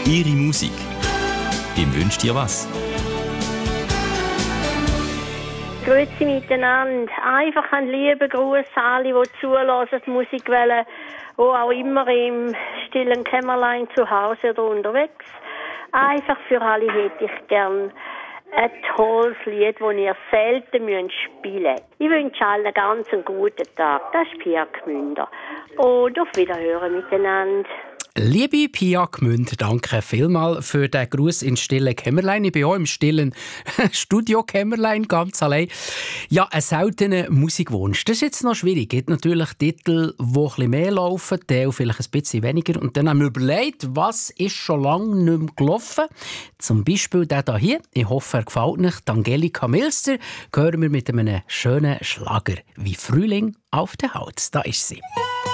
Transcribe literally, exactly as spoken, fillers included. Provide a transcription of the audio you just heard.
Ihre Musik. Im Wünscht dir was? Grüezi miteinander. Einfach einen lieben Gruß an alle, die zulassen, die Musik wollen, wo auch immer im stillen Kämmerlein zu Hause oder unterwegs. Einfach für alle hätte ich gern ein tolles Lied, das ihr selten spielen müsst. Ich wünsche allen einen ganz guten Tag. Das ist Pia Gmünder. Und auf Wiederhören miteinander. Liebe Pia Gmünd, danke vielmals für den Gruß ins stille Kämmerlein. Ich bin auch im stillen Studio Kämmerlein, ganz allein. Ja, ein seltener Musikwunsch. Das ist jetzt noch schwierig. Es gibt natürlich Titel, die ein bisschen mehr laufen, Teil vielleicht ein bisschen weniger. Und dann haben wir überlegt, was ist schon lange nicht mehr gelaufen. Zum Beispiel der hier. Ich hoffe, er gefällt euch. Angelika Milster hören wir mit einem schönen Schlager wie Frühling auf der Haut. Da ist sie.